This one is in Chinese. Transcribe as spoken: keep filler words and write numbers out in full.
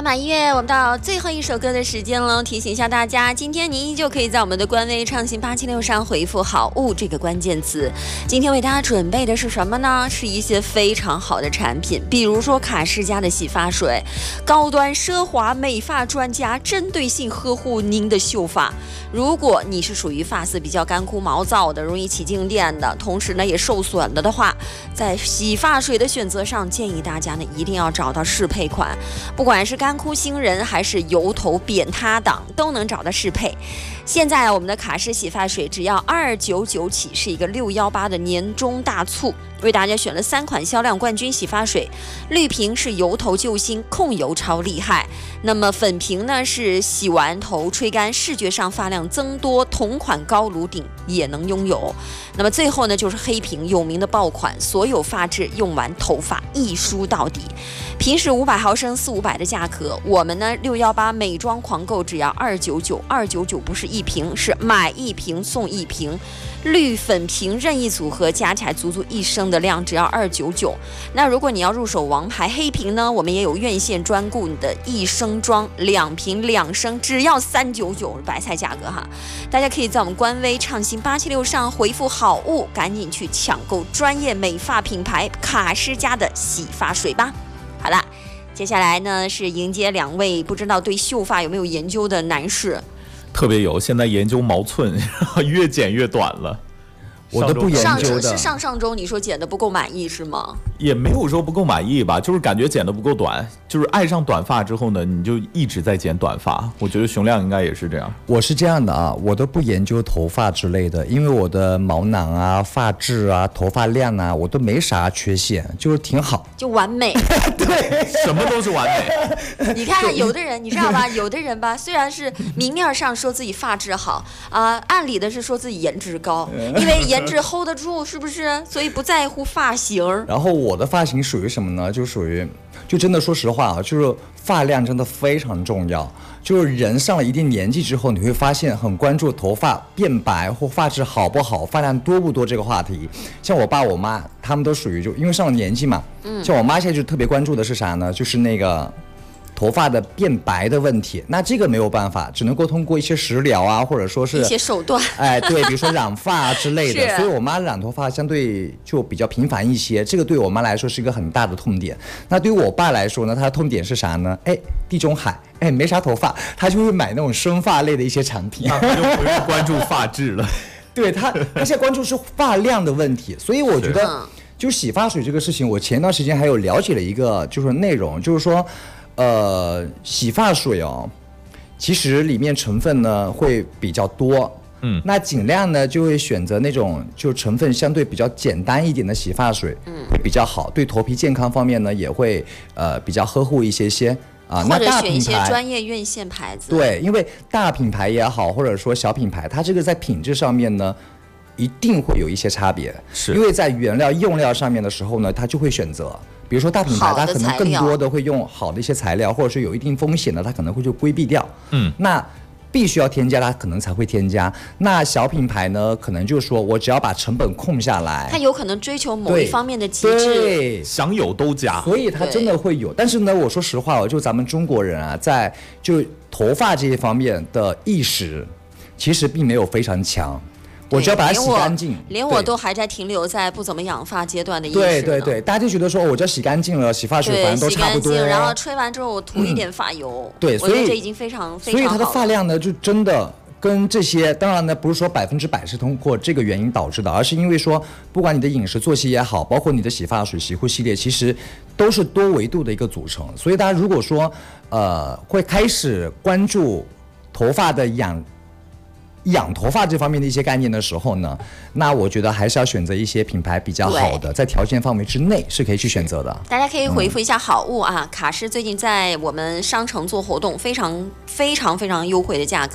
斑马音乐，我们到最后一首歌的时间了。提醒一下大家，今天您依旧可以在我们的官微畅行八七六上回复好物这个关键词。今天为大家准备的是什么呢？是一些非常好的产品，比如说卡诗家的洗发水，高端奢华美发专家针对性呵护您的秀发。如果你是属于发丝比较干枯毛躁的，容易起静电的，同时呢也受损了的话，在洗发水的选择上，建议大家呢一定要找到适配款，不管是干枯星人还是油头扁塌党，都能找到适配。现在我们的卡诗洗发水只要二九九起，是一个六一八的年终大促，为大家选了三款销量冠军洗发水。绿瓶是油头救星，控油超厉害。那么粉瓶呢是洗完头吹干，视觉上发量增多，同款高颅顶也能拥有。那么最后呢就是黑瓶，有名的爆款，所有发质用完头发一梳到底。平时五百毫升四五百的价格，我们呢六一八美妆狂购只要二九九，二九九不是一瓶，是买一瓶送一瓶。绿粉瓶任意组合加起来足足一升的量，只要二九九。那如果你要入手王牌黑瓶呢，我们也有院线专顾你的一升装，两瓶两升只要三九九，白菜价格哈。大家可以在我们官微畅行八七六上回复好物，赶紧去抢购专业美发品牌卡诗家的洗发水吧。好了，接下来呢是迎接两位不知道对秀发有没有研究的男士。 特别有，现在研究毛寸，越剪越短了。 我都不研究的。 是上上周你说剪的不够满意是吗？ 也没有说不够满意吧，就是感觉剪的不够短，就是爱上短发之后呢，你就一直在剪短发。我觉得熊亮应该也是这样。 我是这样的啊，我都不研究头发之类的，因为我的毛囊啊、发质啊、头发量啊，我都没啥缺陷，就是挺好， 就完美。 对， 什么都是完美。 你看有的人你知道吧，有的人吧，虽然是明面上说自己发质好啊、呃，暗里的是说自己颜值高，因为颜值 hold 得住，是不是？所以不在乎发型。 然后我的发型属于什么呢？就属于，就真的说实话啊，就是发量真的非常重要。就是人上了一定年纪之后，你会发现很关注头发变白或发质好不好、发量多不多这个话题。像我爸我妈他们都属于就因为上了年纪嘛，嗯，像我妈现在就特别关注的是啥呢？就是那个头发的变白的问题。那这个没有办法，只能够通过一些食疗啊，或者说是一些手段， 哎，对，比如说染发啊之类的。所以我妈染头发相对就比较频繁一些，这个对我妈来说是一个很大的痛点。那对于我爸来说呢，他的痛点是啥呢？哎，地中海，哎，没啥头发，他就会买那种生发类的一些产品， 那他就不用关注发质了。 对他，他现在关注是发量的问题，所以我觉得就洗发水这个事情，我前段时间还有了解了一个就是内容，就是说。呃，洗发水哦，其实里面成分呢会比较多，嗯，那尽量呢就会选择那种就成分相对比较简单一点的洗发水，嗯，会比较好，对头皮健康方面呢也会呃比较呵护一些些啊。 或者选一些专业院线牌子， 对，因为大品牌也好，或者说小品牌，它这个在品质上面呢。一定会有一些差别，是因为在原料用料上面的时候呢，它就会选择，比如说大品牌，它可能更多的会用好的一些材料，或者是有一定风险的，它可能会就规避掉。嗯，那必须要添加，它可能才会添加。那小品牌呢，可能就是说我只要把成本控下来， 它有可能追求某一方面的极致， 对， 想有都加， 所以它真的会有。但是呢，我说实话，就咱们中国人啊，在就头发这一方面的意识，其实并没有非常强。我只要把它洗干净， 连我都还在停留在不怎么养发阶段的意识。 对对对，大家就觉得说，我只要洗干净了，洗发水反正都差不多。 然后吹完之后我涂一点发油， 嗯、对，所以这已经非常非常好了。 所以它的发量呢，就真的跟这些，当然呢，不是说百分之百是通过这个原因导致的，而是因为说，不管你的饮食作息也好，包括你的洗发水、洗护系列，其实都是多维度的一个组成。所以大家如果说呃会开始关注头发的养。养头发这方面的一些概念的时候呢，那我觉得还是要选择一些品牌比较好的，在条件范围之内是可以去选择的。 大家可以回复一下好物啊，嗯、卡诗最近在我们商城做活动，非常非常非常优惠的价格。